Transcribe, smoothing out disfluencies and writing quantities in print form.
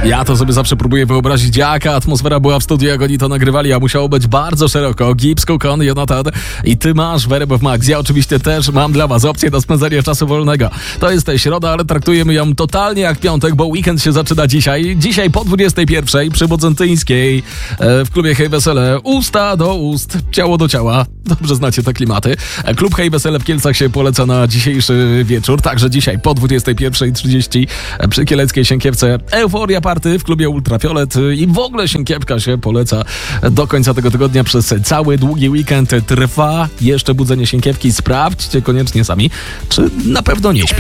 Ja to sobie zawsze próbuję wyobrazić, jaka atmosfera była w studiu, jak oni to nagrywali, a musiało być bardzo szeroko. Gibbs, Kokon, Jonathan i ty masz Wereb of Max. Ja oczywiście też mam dla was opcję do spędzania czasu wolnego. To jest środa, ale traktujemy ją totalnie jak piątek, bo weekend się zaczyna dzisiaj. Dzisiaj po 21 przy Bodzentyńskiej w klubie Hej Wesele. Usta do ust, ciało do ciała. Dobrze znacie te klimaty. Klub Hej Wesele w Kielcach się poleca na dzisiejszy wieczór. Także dzisiaj po 21:30 przy kieleckiej Sienkiewce Euforia Party w klubie Ultrafiolet i w ogóle Sienkiewka się poleca do końca tego tygodnia. Przez cały długi weekend trwa jeszcze budzenie Sienkiewki. Sprawdźcie koniecznie sami, czy na pewno nie śpi.